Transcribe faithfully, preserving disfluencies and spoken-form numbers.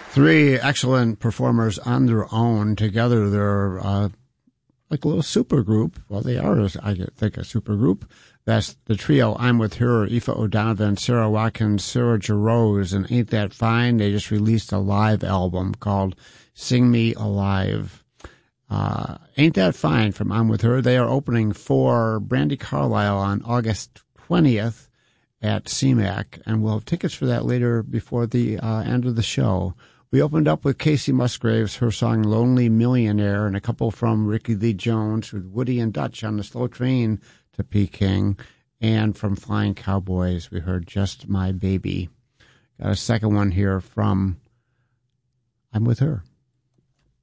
Three excellent performers on their own. Together, they're uh, like a little super group. Well, they are, I think, a super group. That's the trio I'm With Her, Aoife O'Donovan, Sarah Watkins, Sarah Jarosz, and Ain't That Fine? They just released a live album called Sing Me Alive. Uh, Ain't That Fine from I'm With Her. They are opening for Brandi Carlile on August twentieth at C MAC, and we'll have tickets for that later before the uh, end of the show. We opened up with Casey Musgraves, her song Lonely Millionaire, and a couple from Ricky Lee Jones with Woody and Dutch on the Slow Train to Peking, and from Flying Cowboys, we heard Just My Baby. Got a second one here from I'm With Her.